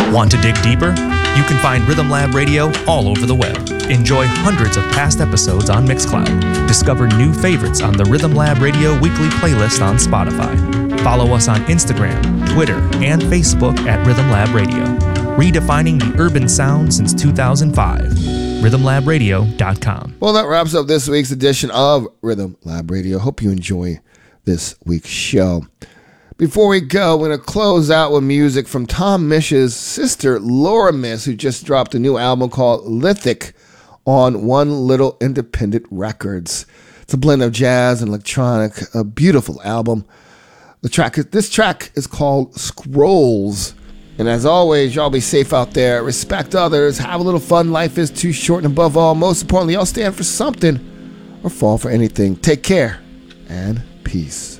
Want to dig deeper? You can find Rhythm Lab Radio all over the web. Enjoy hundreds of past episodes on Mixcloud. Discover new favorites on the Rhythm Lab Radio weekly playlist on Spotify. Follow us on Instagram, Twitter, and Facebook at Rhythm Lab Radio. Redefining the urban sound since 2005. RhythmLabRadio.com. Well, that wraps up this week's edition of Rhythm Lab Radio. Hope you enjoy this week's show. Before we go, we're going to close out with music from Tom Mish's sister, Laura Mish, who just dropped a new album called Lithic on One Little Independent Records. It's a blend of jazz and electronic, a beautiful album. This track is called Scrolls. And as always, y'all be safe out there. Respect others. Have a little fun. Life is too short. And above all, most importantly, y'all stand for something or fall for anything. Take care and peace.